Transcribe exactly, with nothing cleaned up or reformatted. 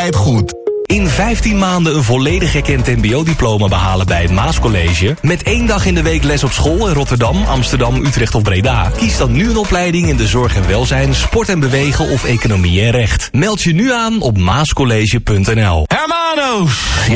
altijd goed. In vijftien maanden een volledig erkend mbo-diploma behalen bij het Maascollege. Met één dag in de week les op school in Rotterdam, Amsterdam, Utrecht of Breda. Kies dan nu een opleiding in de zorg en welzijn, sport en bewegen of economie en recht. Meld je nu aan op maascollege punt n l. Hermanos!